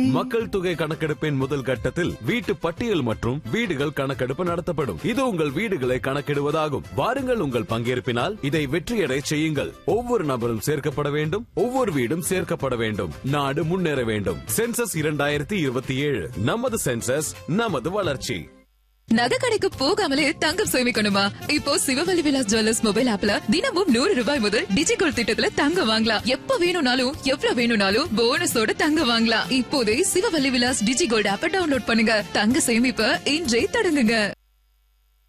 மக்கள் தொகை கணக்கெடுப்பின் முதல் கட்டத்தில் வீட்டு பட்டியல் மற்றும் வீடுகள் கணக்கெடுப்பு நடத்தப்படும். இது உங்கள் வீடுகளை கணக்கிடுவதாகும். வாருங்கள், உங்கள் பங்கேற்பினால் இதை வெற்றியடை செய்யுங்கள். ஒவ்வொரு நபரும் சேர்க்கப்பட வேண்டும், ஒவ்வொரு வீடும் சேர்க்கப்பட வேண்டும். நாடு முன்னேற வேண்டும். சென்சஸ் 2027, நமது சென்சஸ், நமது வளர்ச்சி. நகை கடைக்கு போகாமலே தங்கம் சேமிக்கணுமா? இப்போ சிவவல்லி விலாஸ் ஜுவல்லர்ஸ் மொபைல் ஆப்ல தினமும் 100 ரூபாய் முதல் டிஜிகோல்ட் திட்டத்துல தங்கம் வாங்கலாம். எப்ப வேணும்னாலும் எவ்வளவு வேணும்னாலும் போனஸோட தங்கம் வாங்கலாம். இப்போதே சிவவல்லி விலாஸ் டிஜிகோல்ட் ஆப்பை டவுன்லோட் பண்ணுங்க. தங்க சேமிப்பை இன்றே தொடங்குங்க.